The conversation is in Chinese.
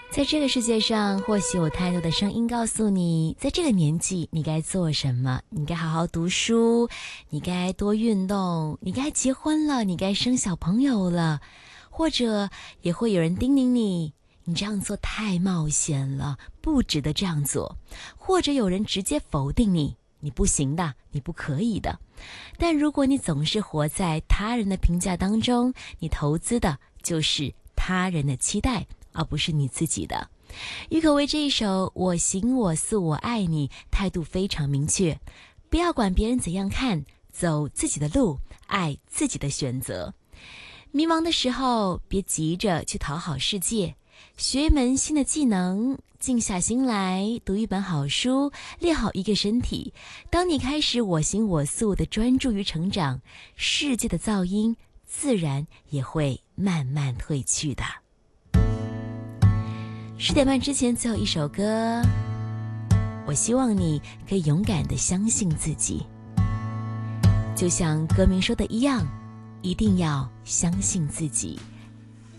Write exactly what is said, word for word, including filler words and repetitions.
在这个世界上，或许有太多的声音告诉你，在这个年纪你该做什么，你该好好读书，你该多运动，你该结婚了，你该生小朋友了。或者也会有人叮咛你，你这样做太冒险了，不值得这样做。或者有人直接否定你，你不行的，你不可以的。但如果你总是活在他人的评价当中，你投资的就是他人的期待，而不是你自己的。郁可唯这一首我行我素我爱你，态度非常明确，不要管别人怎样看，走自己的路，爱自己的选择。迷茫的时候，别急着去讨好世界，学一门新的技能，静下心来读一本好书，练好一个身体。当你开始我行我素的专注于成长，世界的噪音自然也会慢慢退去的。十点半之前最后一首歌，我希望你可以勇敢地相信自己，就像歌名说的一样，一定要相信自己，